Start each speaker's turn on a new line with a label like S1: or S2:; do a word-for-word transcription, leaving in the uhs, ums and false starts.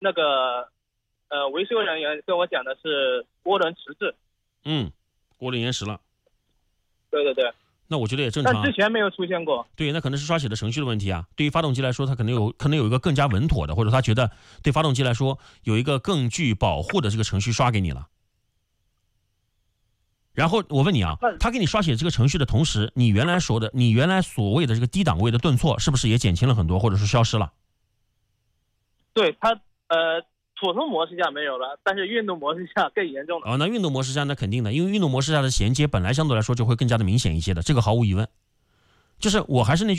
S1: 那个呃维修人员跟我讲的是涡轮迟滞。
S2: 嗯，涡轮延时了。
S1: 对对对。
S2: 那我觉得也正常、啊。
S1: 但之前没有出现过。
S2: 对，那可能是刷写的程序的问题啊。对于发动机来说，它可能有可能有一个更加稳妥的，或者他觉得对发动机来说有一个更具保护的这个程序刷给你了。然后我问你啊，他给你刷写这个程序的同时，你原来说的你原来所谓的这个低档位的顿挫，是不是也减轻了很多，或者说消失了？
S1: 对，它呃普通模式下没有了，但是运动模式下更严重了。
S2: 哦，那运动模式下那肯定的，因为运动模式下的衔接本来相对来说就会更加的明显一些的，这个毫无疑问。就是我还是那句